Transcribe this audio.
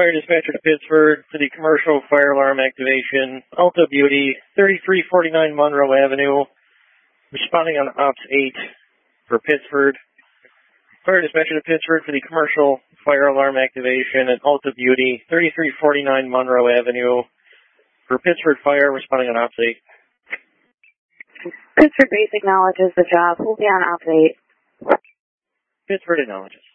Fire dispatcher to Pittsford for the commercial fire alarm activation. Alta Beauty, 3349 Monroe Avenue. Responding on Ops 8 for Pittsford. Fire dispatcher to Pittsford for the commercial fire alarm activation at Alta Beauty, 3349 Monroe Avenue. For Pittsford Fire, responding on Ops 8. Pittsford Base acknowledges the job. We'll be on Ops 8. Pittsford acknowledges.